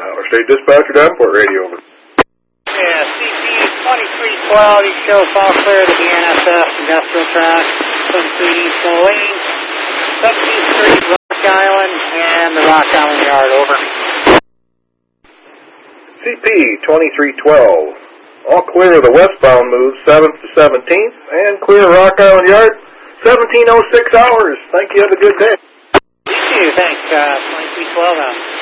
State Dispatcher, Davenport Radio, over. Yeah, CP 2312, you show all clear to the NSF industrial track, 23 East Moline, 17th Street, Rock Island, and the Rock Island Yard, over. CP 2312, all clear of the westbound move, 7th to 17th, and clear Rock Island Yard, 17:06 hours. Thank you, have a good day. You too, thanks, 2312 out.